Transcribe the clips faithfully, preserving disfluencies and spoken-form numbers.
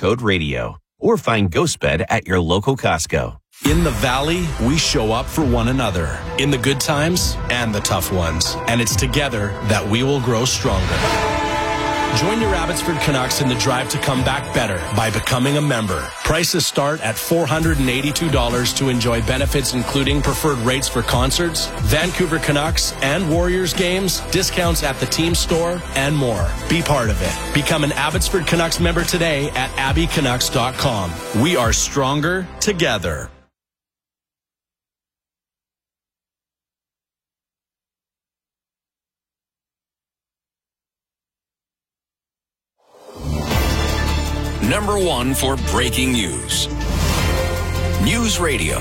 code radio or find GhostBed at your local Costco. In the Valley, we show up for one another in the good times and the tough ones. And it's together that we will grow stronger. Join your Abbotsford Canucks in the drive to come back better by becoming a member. Prices start at four hundred eighty-two dollars to enjoy benefits including preferred rates for concerts, Vancouver Canucks and Warriors games, discounts at the team store, and more. Be part of it. Become an Abbotsford Canucks member today at abbey canucks dot com. We are stronger together. Number one for breaking news. News Radio.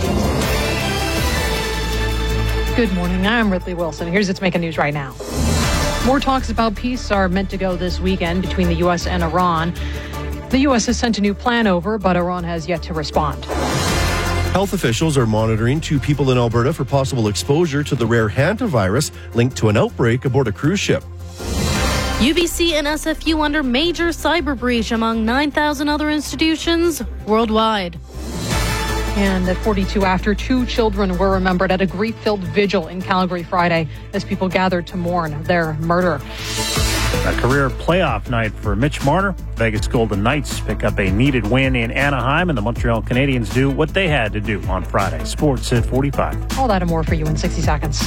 Good morning. I'm Ridley Wilson. Here's what's making news right now. More talks about peace are meant to go this weekend between the U S and Iran. The U S has sent a new plan over, but Iran has yet to respond. Health officials are monitoring two people in Alberta for possible exposure to the rare hantavirus linked to an outbreak aboard a cruise ship. U B C and S F U under major cyber breach among nine thousand other institutions worldwide. And at forty-two after, two children were remembered at a grief-filled vigil in Calgary Friday as people gathered to mourn their murder. A career playoff night for Mitch Marner. Vegas Golden Knights pick up a needed win in Anaheim, and the Montreal Canadiens do what they had to do on Friday. Sports at forty-five. All that and more for you in sixty seconds.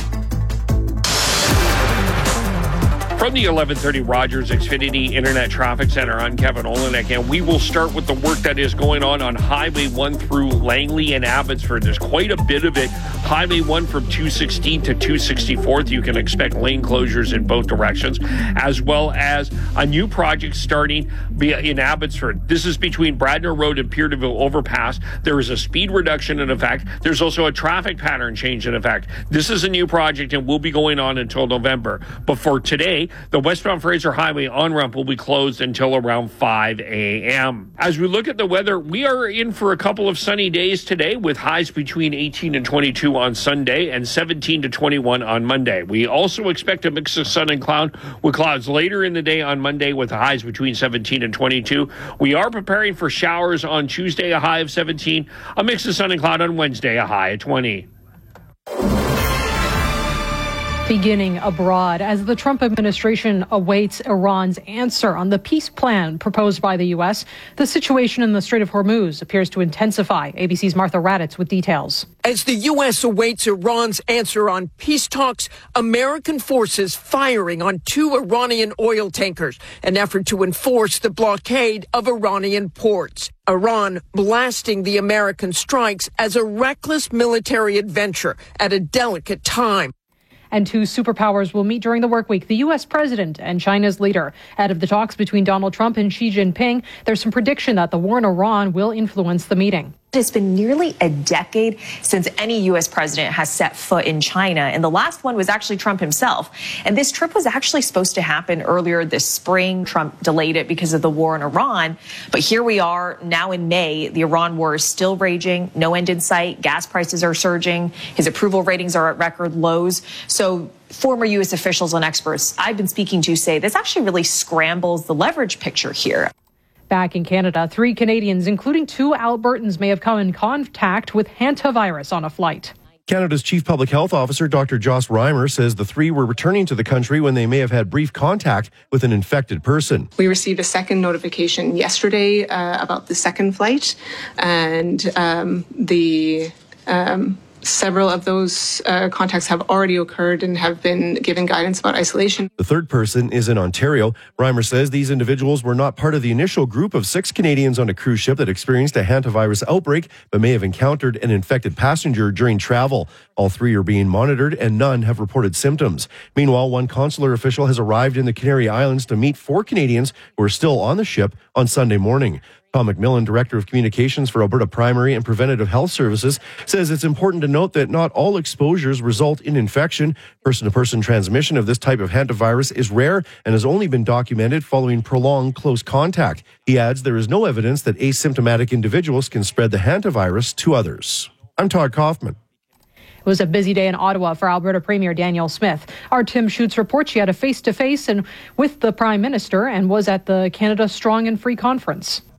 From the eleven thirty Rogers Xfinity Internet Traffic Center, I'm Kevin Olenek, and we will start with the work that is going on on Highway one through Langley and Abbotsford. There's quite a bit of it. Highway one from two sixteen to two sixty-fourth, you can expect lane closures in both directions, as well as a new project starting in Abbotsford. This is between Bradner Road and Pier DeVille Overpass. There is a speed reduction in effect. There's also a traffic pattern change in effect. This is a new project and will be going on until November. But for today, the westbound Fraser Highway on-ramp will be closed until around five a.m. As we look at the weather, we are in for a couple of sunny days today with highs between eighteen and twenty-two on Sunday and seventeen to twenty-one on Monday. We also expect a mix of sun and cloud with clouds later in the day on Monday with highs between seventeen and twenty-two. We are preparing for showers on Tuesday, a high of seventeen, a mix of sun and cloud on Wednesday, a high of twenty. Beginning abroad, as the Trump administration awaits Iran's answer on the peace plan proposed by the U S, the situation in the Strait of Hormuz appears to intensify. A B C's Martha Raddatz with details. As the U S awaits Iran's answer on peace talks, American forces firing on two Iranian oil tankers, an effort to enforce the blockade of Iranian ports. Iran blasting the American strikes as a reckless military adventure at a delicate time. And two superpowers will meet during the work week, the U S president and China's leader. Ahead of the talks between Donald Trump and Xi Jinping, there's some prediction that the war in Iran will influence the meeting. It's been nearly a decade since any U S president has set foot in China, and the last one was actually Trump himself. And this trip was actually supposed to happen earlier this spring. Trump delayed it because of the war in Iran. But here we are now in May. The Iran war is still raging, no end in sight. Gas prices are surging. His approval ratings are at record lows. So former U S officials and experts I've been speaking to say this actually really scrambles the leverage picture here. Back in Canada, three Canadians, including two Albertans, may have come in contact with hantavirus on a flight. Canada's Chief Public Health Officer, Doctor Joss Reimer, says the three were returning to the country when they may have had brief contact with an infected person. We received a second notification yesterday uh, about the second flight, and um, the um, several of those uh, contacts have already occurred and have been given guidance about isolation. The third person is in Ontario. Reimer says these individuals were not part of the initial group of six Canadians on a cruise ship that experienced a hantavirus outbreak, but may have encountered an infected passenger during travel. All three are being monitored and none have reported symptoms. Meanwhile, one consular official has arrived in the Canary Islands to meet four Canadians who are still on the ship on Sunday morning. Tom McMillan, Director of Communications for Alberta Primary and Preventative Health Services, says it's important to note that not all exposures result in infection. Person-to-person transmission of this type of hantavirus is rare and has only been documented following prolonged close contact. He adds there is no evidence that asymptomatic individuals can spread the hantavirus to others. I'm Todd Kaufman. It was a busy day in Ottawa for Alberta Premier Danielle Smith. Our Tim Schutz reports she had a face-to-face and with the Prime Minister and was at the Canada Strong and Free Conference.